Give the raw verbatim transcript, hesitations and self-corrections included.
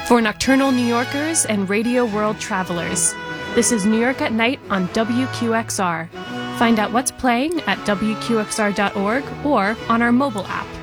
For nocturnal New Yorkers and radio world travelers, this is New York at Night on W Q X R. Find out what's playing at W Q X R dot org or on our mobile app.